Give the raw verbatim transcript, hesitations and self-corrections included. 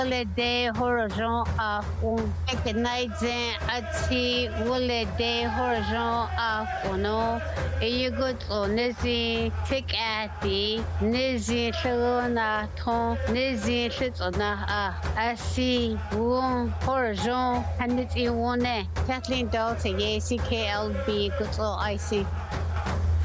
de horizon a un recognizing ati wole de horizon a kono eyugo to nezi tik ati nezi shona ton nezi shona a asi won horizon haniti wone Kathleen Dalton ye C K L B good I C